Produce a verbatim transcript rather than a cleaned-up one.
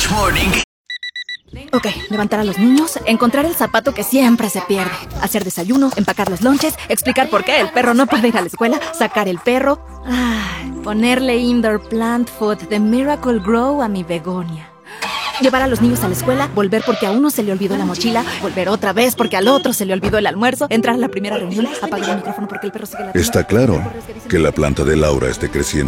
This Morning. Ok, levantar a los niños, encontrar el zapato que siempre se pierde, hacer desayuno, empacar los lonches, explicar por qué el perro no puede ir a la escuela, sacar el perro, ay, ponerle indoor plant food de Miracle Grow a mi begonia. Llevar a los niños a la escuela, volver porque a uno se le olvidó la mochila, volver otra vez porque al otro se le olvidó el almuerzo, entrar a la primera reunión, apagar el micrófono porque el perro sigue la... Está claro que la planta de Laura esté creciendo